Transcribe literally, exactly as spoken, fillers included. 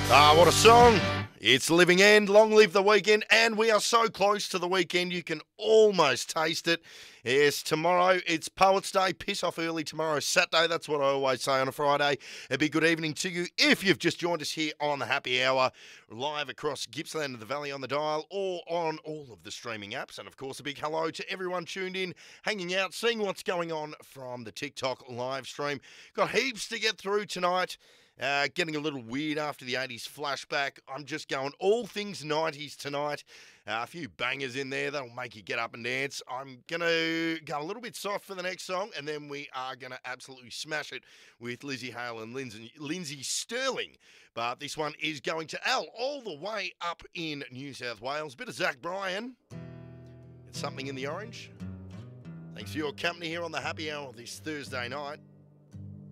Ah, what a song. It's Living End, long live the weekend, and we are so close to the weekend you can almost taste it. Yes, tomorrow it's Poets Day, piss off early tomorrow, Saturday, that's what I always say on a Friday. A big good evening to you if you've just joined us here on the Happy Hour, live across Gippsland and the Valley on the dial, or on all of the streaming apps. And of course, a big hello to everyone tuned in, hanging out, seeing what's going on from the TikTok live stream. Got heaps to get through tonight. Uh, getting a little weird after the eighties flashback. I'm just going all things nineties tonight. Uh, a few bangers in there that'll make you get up and dance. I'm going to go a little bit soft for the next song, and then we are going to absolutely smash it with Lizzie Hale and Lindsay, Lindsay Sterling. But this one is going to Al, all the way up in New South Wales. Bit of Zach Bryan. It's Something in the Orange. Thanks for your company here on the Happy Hour this Thursday night.